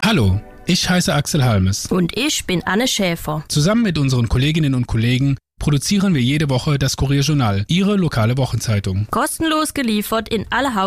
Hallo, ich heiße Axel Halmes. Und ich bin Anne Schäfer. Zusammen mit unseren Kolleginnen und Kollegen produzieren wir jede Woche das Kurier Journal, Ihre lokale Wochenzeitung. Kostenlos geliefert in alle